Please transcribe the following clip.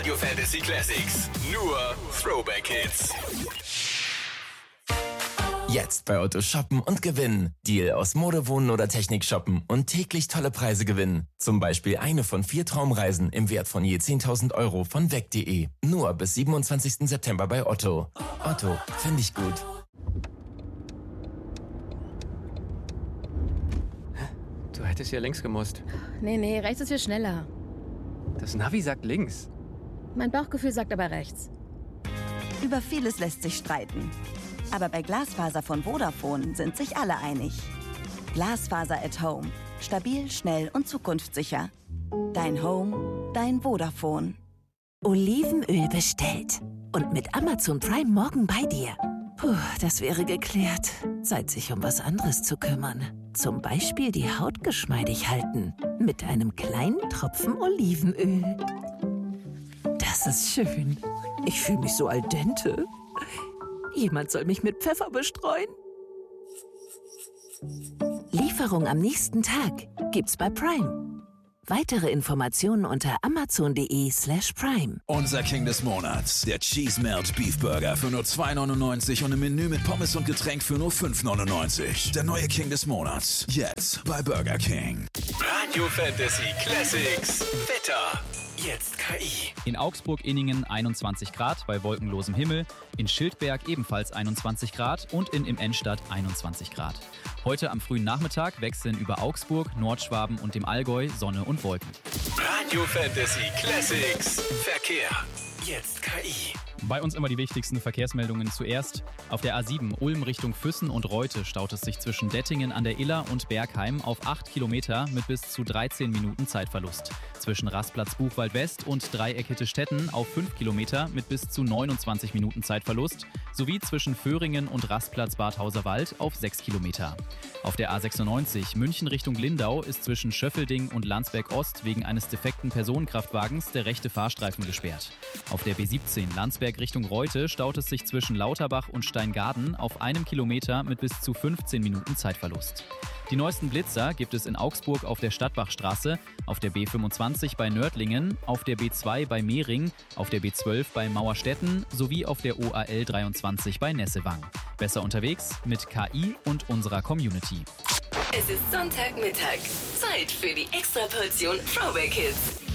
Radio Fantasy Classics. Nur Throwback Hits. Jetzt bei Otto shoppen und gewinnen. Deal aus Mode, Wohnen oder Technik shoppen und täglich tolle Preise gewinnen. Zum Beispiel eine von 4 Traumreisen im Wert von je 10.000 Euro von weg.de. Nur bis 27. September bei Otto. Otto, finde ich gut. Du hättest ja links gemusst. Nee, rechts ist viel schneller. Das Navi sagt links. Mein Bauchgefühl sagt aber rechts. Über vieles lässt sich streiten. Aber bei Glasfaser von Vodafone sind sich alle einig. Glasfaser at Home. Stabil, schnell und zukunftssicher. Dein Home, dein Vodafone. Olivenöl bestellt. Und mit Amazon Prime morgen bei dir. Puh, das wäre geklärt. Zeit, sich um was anderes zu kümmern. Zum Beispiel die Haut geschmeidig halten. Mit einem kleinen Tropfen Olivenöl. Das ist schön. Ich fühle mich so al dente. Jemand soll mich mit Pfeffer bestreuen. Lieferung am nächsten Tag gibt's bei Prime. Weitere Informationen unter amazon.de/prime. Unser King des Monats, der Cheese Melt Beef Burger für nur 2,99 und ein Menü mit Pommes und Getränk für nur 5,99. Der neue King des Monats, jetzt bei Burger King. Radio Fantasy Classics. Wetter. Jetzt KI. In Augsburg-Inningen 21 Grad bei wolkenlosem Himmel, in Schildberg ebenfalls 21 Grad und in Immenstadt 21 Grad. Heute am frühen Nachmittag wechseln über Augsburg, Nordschwaben und dem Allgäu Sonne und Wolken. Radio Fantasy Classics. Verkehr. Jetzt KI. Bei uns immer die wichtigsten Verkehrsmeldungen zuerst. Auf der A7 Ulm Richtung Füssen und Reute staut es sich zwischen Dettingen an der Iller und Bergheim auf 8 Kilometer mit bis zu 13 Minuten Zeitverlust. Zwischen Rastplatz Buchwald West und Dreieck Hittestetten auf 5 Kilometer mit bis zu 29 Minuten Zeitverlust sowie zwischen Föhringen und Rastplatz Bad Hauserwald auf 6 Kilometer. Auf der A96 München Richtung Lindau ist zwischen Schöffelding und Landsberg Ost wegen eines defekten Personenkraftwagens der rechte Fahrstreifen gesperrt. Auf der B17 Landsberg Richtung Reute staut es sich zwischen Lauterbach und Steingaden auf 1 Kilometer mit bis zu 15 Minuten Zeitverlust. Die neuesten Blitzer gibt es in Augsburg auf der Stadtbachstraße, auf der B25 bei Nördlingen, auf der B2 bei Mehring, auf der B12 bei Mauerstetten sowie auf der OAL 23 bei Nessewang. Besser unterwegs mit KI und unserer Community. Es ist Sonntagmittag. Zeit für die Extraportion Throwback Hits.